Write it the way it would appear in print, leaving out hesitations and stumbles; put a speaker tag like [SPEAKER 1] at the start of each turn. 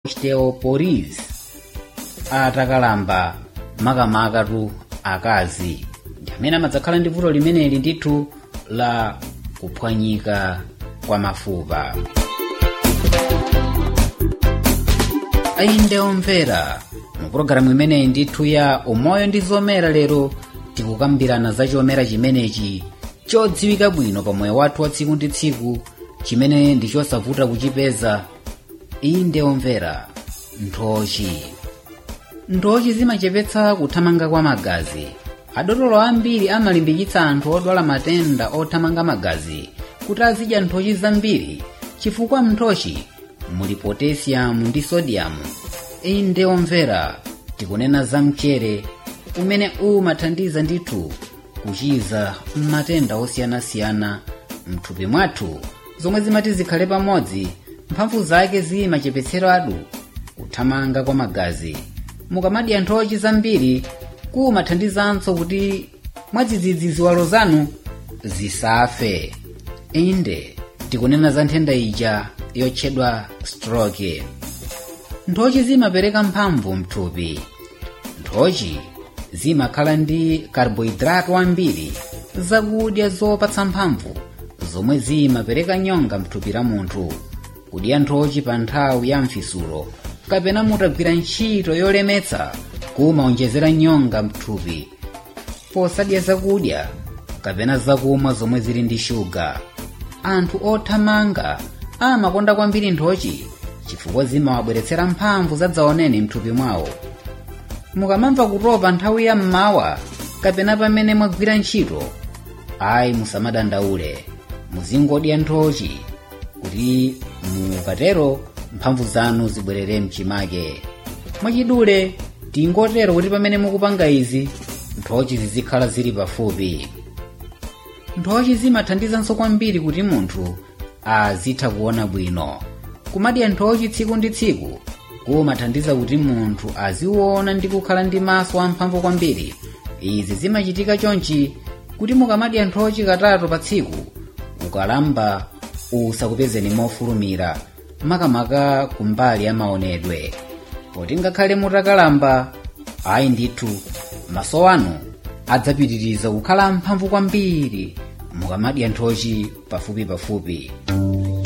[SPEAKER 1] osteoporosis atakalamba makamaka akazi ndi amene amadzakhala ndi vuto limeneli ndithu la kuphwanyika kwa mafupa. Inde omvera, mu programu imeneyi ndithu ya umoyo ndi zomera lero tikukambirana za chomera chimenechi chodziwika bwino pa moyo wathu wa tsiku ndi tsiku, chimene ndi chosavuta kuchipeza. Inde omvera, nthochi. Nthochi zimachepetsa kuthamanga kwa magazi. Adotolo ambiri amalimbikitsa anthu odwala matenda othamanga magazi kuti azidya nthochi zambiri chifukwa m'nthochi muli potassium ndi sodium. Inde omvera, tikunena za mchere umene umathandiza ndithu kuchiza matenda osiyanasiyana mthupi mwathu, zomwe zimati zikhale pamodzi mphamvu zake zimachepetseratu kuthamanga kwa magazi. Mukamadya nthochi zambiri kumathandizanso kuti mwadzidzidzi ziwalo zanu zisafe. Inde tikunena za nthenda ija yotchedwa stroke. Nthochi zimapereka mphamvu mthupi. Nthochi zimakhala ndi carbohydrate wambiri, zakudya zopatsa mphamvu zomwe zimapereka nyonga mthupi la munthu. Kudya nthochi pa nthawi ya mfisulo kapena mutagwira ntchito yolemetsa kumaonjezera nyonga mthupi. Posadya zakudya kapena zakumwa zomwe zili ndi shuga. Anthu othamanga amakonda kwambiri nthochi chifukwa zimawabweretsera mphamvu zadzaoneni mthupi mwawo. Mukamamva kutopa nthawi ya mmawa kapena pamene mwagwira ntchito, ayi musamadandaule, muzingodya nthochi kuti mukatero mphamvu zanu zibwerere mchimake. Mwachidule tingotero kuti pamene mukupanga izi nthochi zizikhala zili pafupi. Nthochi zimathandizanso kwambiri kuti munthu azitha kuona bwino. Kumadya nthochi tsiku ndi tsiku kumathandiza kuti munthu aziona ndi kukhala ndi maso amphamvu kwambiri. Izi zimachitika chonchi kuti mukamadya nthochi katatu pa tsiku, ukalamba usakupezeni mofulumira makamaka kumbali ya maonedwe. Poti ngakhale mutakalamba, ayi ndithu maso anu adzapitiriza kukhala mphamvu kwambiri mukamadya nthochi pafupi.